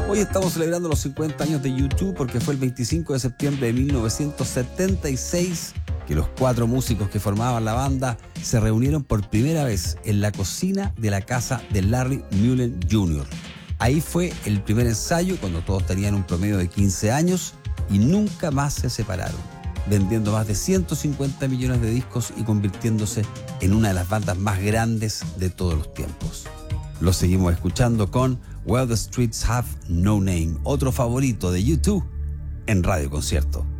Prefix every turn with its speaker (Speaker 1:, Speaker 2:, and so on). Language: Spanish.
Speaker 1: Hoy estamos celebrando los 50 años de U2 porque fue el 25 de septiembre de 1976 que los 4 músicos que formaban la banda se reunieron por primera vez en la cocina de la casa de Larry Mullen Jr. Ahí fue el primer ensayo cuando todos tenían un promedio de 15 años y nunca más se separaron, vendiendo más de 150 millones de discos y convirtiéndose en una de las bandas más grandes de todos los tiempos. Los seguimos escuchando con Where the Streets Have No Name, otro favorito de U2 en Radio Concierto.